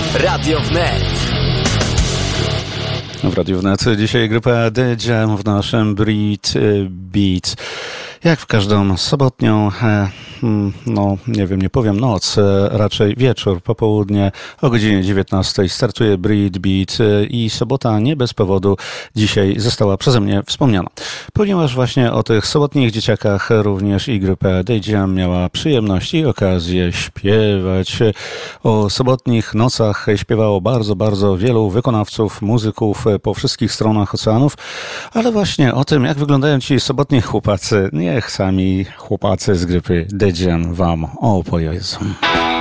Radio Wnet. W Radiu Wnet dzisiaj grupa The Jam w naszym Breed Beats. Jak w każdą sobotnią, nie powiem noc, raczej wieczór, popołudnie o godzinie 19 startuje Breed Beat i sobota nie bez powodu dzisiaj została przeze mnie wspomniana. Ponieważ właśnie o tych sobotnich dzieciakach również i grupa The Jam miała przyjemność i okazję śpiewać. O sobotnich nocach śpiewało bardzo, bardzo wielu wykonawców, muzyków po wszystkich stronach oceanów, ale właśnie o tym, jak wyglądają ci sobotni chłopacy, niech sami chłopacy z grupy The Jam wam opowiedzą.